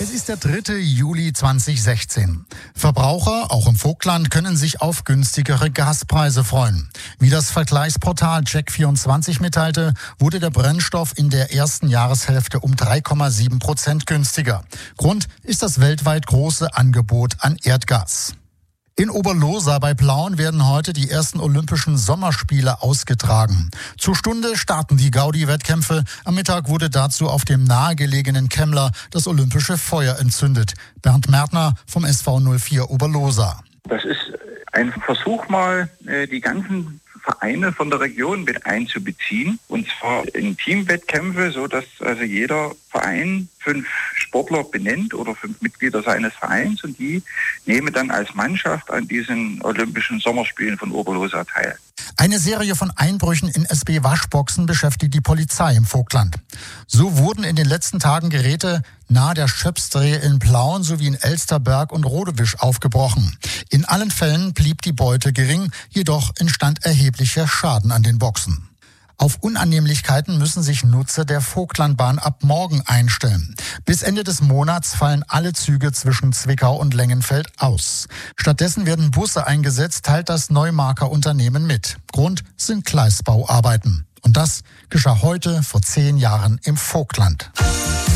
Es ist der 3. Juli 2016. Verbraucher, auch im Vogtland, können sich auf günstigere Gaspreise freuen. Wie das Vergleichsportal Check24 mitteilte, wurde der Brennstoff in der ersten Jahreshälfte um 3,7% günstiger. Grund ist das weltweit große Angebot an Erdgas. In Oberlosa bei Plauen werden heute die ersten Olympischen Sommerspiele ausgetragen. Zur Stunde starten die Gaudi-Wettkämpfe. Am Mittag wurde dazu auf dem nahegelegenen Kemmler das olympische Feuer entzündet. Bernd Märtner vom SV 04 Oberlosa. Das ist ein Versuch mal, die ganzen Vereine von der Region mit einzubeziehen. Und zwar in Teamwettkämpfe, so dass also jeder Verein 5 Sportler benennt oder 5 Mitglieder seines Vereins und die nehmen dann als Mannschaft an diesen Olympischen Sommerspielen von Oberlosa teil. Eine Serie von Einbrüchen in SB-Waschboxen beschäftigt die Polizei im Vogtland. So wurden in den letzten Tagen Geräte nahe der Schöpsdrehe in Plauen sowie in Elsterberg und Rodewisch aufgebrochen. In allen Fällen blieb die Beute gering, jedoch entstand erheblicher Schaden an den Boxen. Auf Unannehmlichkeiten müssen sich Nutzer der Vogtlandbahn ab morgen einstellen. Bis Ende des Monats fallen alle Züge zwischen Zwickau und Lengenfeld aus. Stattdessen werden Busse eingesetzt, teilt das Neumarker Unternehmen mit. Grund sind Gleisbauarbeiten. Und das geschah heute vor 10 Jahren im Vogtland.